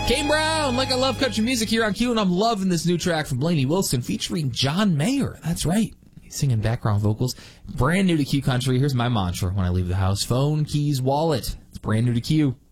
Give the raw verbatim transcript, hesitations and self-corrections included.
Kane Brown, like I love country music here on Q, and I'm loving this new track from Blaney Wilson featuring John Mayer. That's right. He's singing background vocals. Brand new to Q Country. Here's my mantra when I leave the house. Phone, keys, wallet. It's brand new to Q.